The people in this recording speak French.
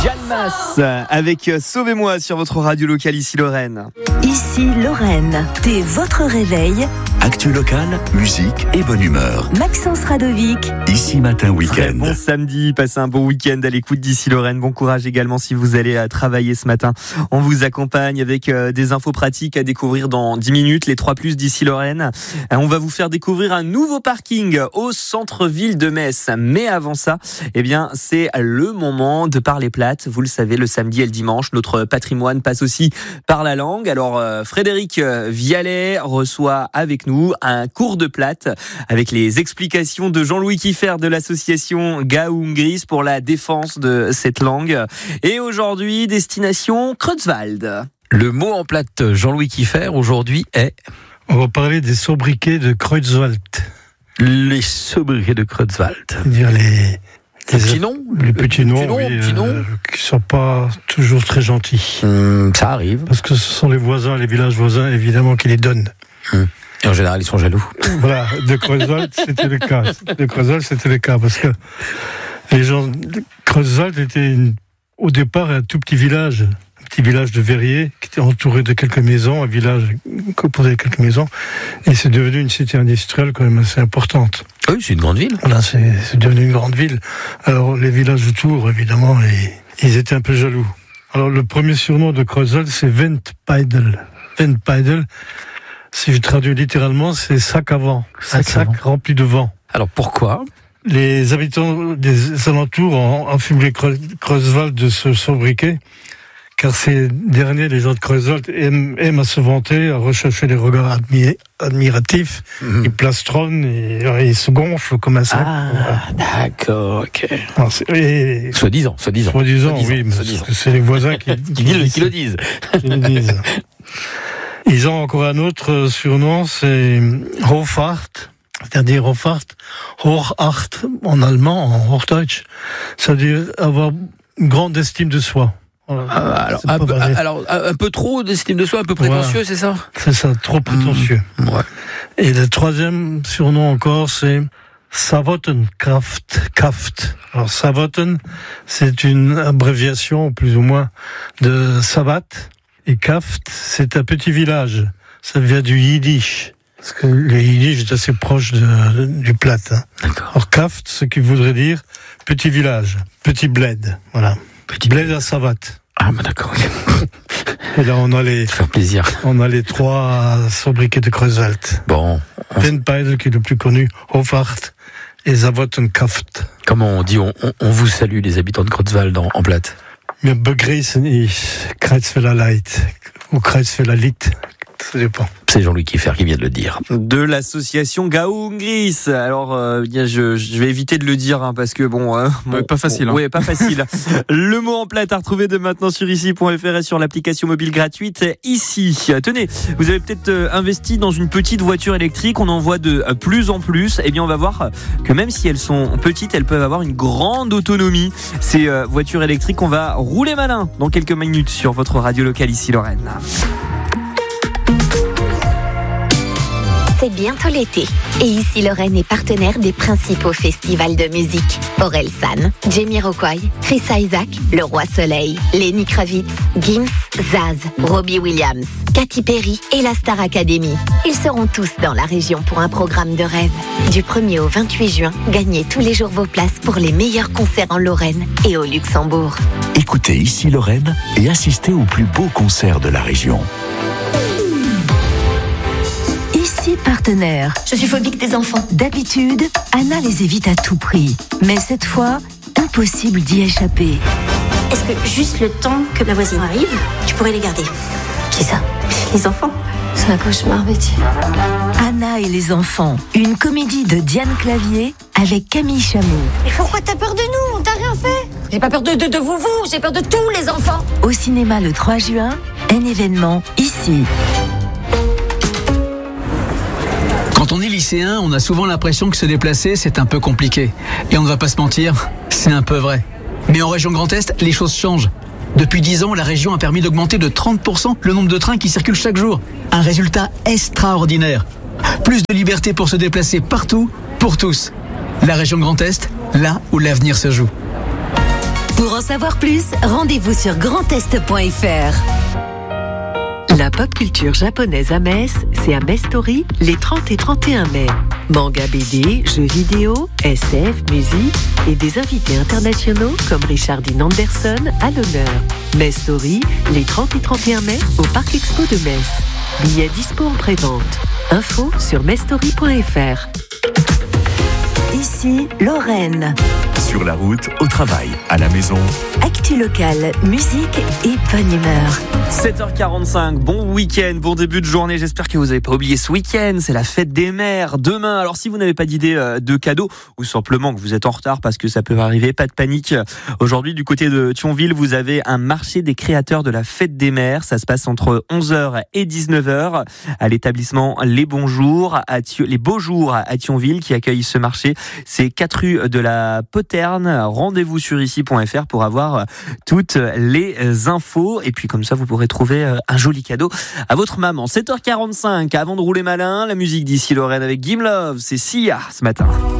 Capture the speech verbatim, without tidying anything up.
Jeanne Masse avec Sauvez-moi sur votre radio locale ici Lorraine. Ici Lorraine, t'es votre réveil. Actu locale, musique et bonne humeur. Maxence Radovic. Ici Matin Week-end. Très bon samedi, passez un bon week-end à l'écoute d'ici Lorraine. Bon courage également si vous allez travailler ce matin. On vous accompagne avec des infos pratiques à découvrir dans dix minutes, les trois plus d'ici Lorraine. On va vous faire découvrir un nouveau parking au centre-ville de Metz. Mais avant ça, eh bien, c'est le moment de parler plate. Vous le savez, le samedi et le dimanche, notre patrimoine passe aussi par la langue. Alors, euh, Frédéric Vialet reçoit avec nous un cours de plate avec les explications de Jean-Louis Kiffer de l'association Gaungris pour la défense de cette langue. Et aujourd'hui, destination Creutzwald. Le mot en plate Jean-Louis Kiffer aujourd'hui est... On va parler des sobriquets de Creutzwald. Les sobriquets de Creutzwald. C'est-à-dire les... Les petits noms, les petits noms, petits noms, oui, petits noms. Euh, qui sont pas toujours très gentils. Mmh, ça arrive. Parce que ce sont les voisins, les villages voisins, évidemment, qui les donnent. Mmh. Et en général, ils sont jaloux. Voilà, de Creutzwald, c'était le cas. De Creutzwald, c'était le cas, parce que les gens de Creutzwald étaient une, au départ un tout petit village, un petit village de verriers, qui était entouré de quelques maisons, un village composé de quelques maisons, et c'est devenu une cité industrielle quand même assez importante. Oui, c'est une grande ville. Voilà, c'est, c'est devenu une grande ville. Alors, les villages autour, évidemment, et, ils étaient un peu jaloux. Alors, le premier surnom de Creutzwald, c'est Wendpeidel. Wendpeidel, si je traduis littéralement, c'est sac à vent. Sac un sac à rempli de vent. Alors, pourquoi ? Les habitants des alentours ont enfumé Creutzwald de ce sobriquet, car ces derniers, les gens de Creutzwald, aiment, aiment à se vanter, à rechercher les regards admi- admiratifs. Mmh. Ils plastronnent, et ils se gonflent comme un sac. Ah, voilà. D'accord, ok. Alors, c'est, et, Soi-disant, soi-disant. Soi-disant, oui, mais soi-disant. c'est, c'est les voisins qui, qui, qui, le, qui le disent. Qui le disent. Ils ont encore un autre surnom, c'est Hoffart, c'est-à-dire Hoffart, Hochart en allemand, en Hochdeutsch, c'est-à-dire avoir une grande estime de soi. Ah, alors, un peu, alors, un peu trop d'estime de soi, un peu prétentieux, ouais. C'est ça ? C'est ça, trop prétentieux. Mmh, ouais. Et le troisième surnom encore, c'est Savotenkraft. Kraft. Alors, Savoten, c'est une abréviation, plus ou moins, de Savat. Et Kraft, c'est un petit village. Ça vient du yiddish. Parce que le yiddish est assez proche de, de, du plate. Hein. D'accord. Alors, Kraft, ce qui voudrait dire petit village, petit bled. Voilà. Petit bled à Savat. Ah, bah d'accord. Et là, on a les. Ça fait plaisir. On a les trois sobriquets de Creutzwald. Bon. Wendpeidel, qui est le plus connu, Hoffart et Savotenkraft. Comment on dit, on, on, on vous salue, les habitants de Creutzwald en, en plate? Wir begrüßen ich, Creutzwälder Leid, ou Creutzwälder Lied. Ça dépend. C'est Jean-Louis Kiffer qui vient de le dire. De l'association Gaungris. Alors, euh, je, je vais éviter de le dire hein, parce que bon, euh, bon ouais, pas facile. Bon, hein. Oui, pas facile. Le mot en plate à retrouver dès maintenant sur ici point f r et sur l'application mobile gratuite ici. Tenez, vous avez peut-être investi dans une petite voiture électrique. On en voit de plus en plus. Eh bien, on va voir que même si elles sont petites, elles peuvent avoir une grande autonomie. Ces euh, voitures électriques, on va rouler malin dans quelques minutes sur votre radio locale ici Lorraine. C'est bientôt l'été. Et ici, Lorraine est partenaire des principaux festivals de musique. Orelsan, Jamiroquai, Chris Isaak, Le Roi Soleil, Lenny Kravitz, Gims, Zaz, Robbie Williams, Katy Perry et la Star Academy. Ils seront tous dans la région pour un programme de rêve. Du premier au vingt-huit juin, gagnez tous les jours vos places pour les meilleurs concerts en Lorraine et au Luxembourg. Écoutez ici Lorraine et assistez aux plus beaux concerts de la région. Ici partenaire. Je suis phobique des enfants. D'habitude, Anna les évite à tout prix. Mais cette fois, impossible d'y échapper. Est-ce que juste le temps que ma voisine arrive, tu pourrais les garder? Qui ça? Les enfants. C'est un cauchemar, Betty. Anna et les enfants. Une comédie de Diane Clavier avec Camille Chamou. Mais pourquoi t'as peur de nous? On t'a rien fait. J'ai pas peur de, de, de vous, vous. J'ai peur de tous les enfants. Au cinéma le trois juin, un événement ici. Quand on est lycéen, on a souvent l'impression que se déplacer, c'est un peu compliqué. Et on ne va pas se mentir, c'est un peu vrai. Mais en région Grand Est, les choses changent. Depuis dix ans, la région a permis d'augmenter de trente pour cent le nombre de trains qui circulent chaque jour. Un résultat extraordinaire. Plus de liberté pour se déplacer partout, pour tous. La région Grand Est, là où l'avenir se joue. Pour en savoir plus, rendez-vous sur grand est point f r. La pop culture japonaise à Metz, c'est à Metz Story les trente et trente et un mai. Manga, B D, jeux vidéo, S F, musique et des invités internationaux comme Richard Dean Anderson à l'honneur. Metz Story les trente et trente et un mai au Parc Expo de Metz. Billets dispo en pré-vente. Info sur metz story point f r. Ici, Lorraine. Sur la route, au travail, à la maison. Actu locale, musique et bonne humeur. sept heures quarante-cinq, bon week-end, bon début de journée. J'espère que vous n'avez pas oublié ce week-end. C'est la fête des mères demain. Alors si vous n'avez pas d'idée de cadeau ou simplement que vous êtes en retard parce que ça peut arriver, pas de panique. Aujourd'hui, du côté de Thionville, vous avez un marché des créateurs de la fête des mères. Ça se passe entre onze heures et dix-neuf heures à l'établissement Les Bons Jours, à Thio- Les Beaux Jours à Thionville qui accueille ce marché. C'est quatre rue de la Poterne. Rendez-vous sur ici point f r pour avoir toutes les infos. Et puis comme ça, vous pourrez trouver un joli cadeau à votre maman. sept heures quarante-cinq, avant de rouler malin, la musique d'ici Lorraine avec Gimlove. C'est Sia ce matin.